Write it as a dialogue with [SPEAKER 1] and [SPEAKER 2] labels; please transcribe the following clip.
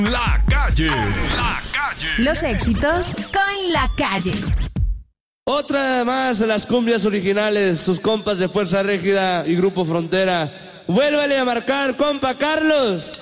[SPEAKER 1] La Calle. La Calle.
[SPEAKER 2] Los éxitos con La Calle.
[SPEAKER 3] Otra más de las cumbias originales, sus compas de Fuerza Régida y Grupo Frontera. Vuélvele a marcar, compa Carlos.